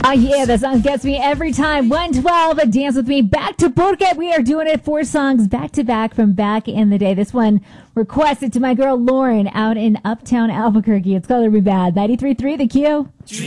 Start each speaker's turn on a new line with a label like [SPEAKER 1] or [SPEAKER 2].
[SPEAKER 1] Oh, yeah, that song gets me every time. 112, Dance With Me. Back to Porque. We are doing it 4 songs back to back from back in the day. This one requested to my girl Lauren out in Uptown Albuquerque. It's called Be Bad. 93.3 The Q.